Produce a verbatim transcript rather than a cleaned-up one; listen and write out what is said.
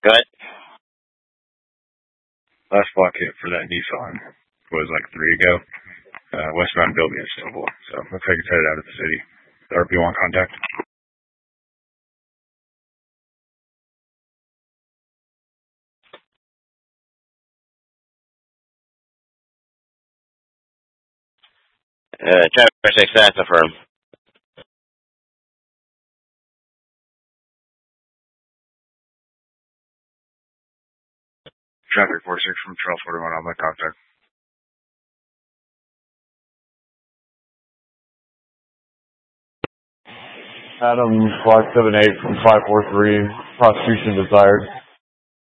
Good. Last block hit for that Nissan was like three ago. Uh, westbound building is still full, so looks like it's headed out of the city. The R P O on contact. Uh, Traffic six, that's affirm. Traffic four six from twelve forty-one on my contact. Adam five seven eight from five four three, prosecution desired.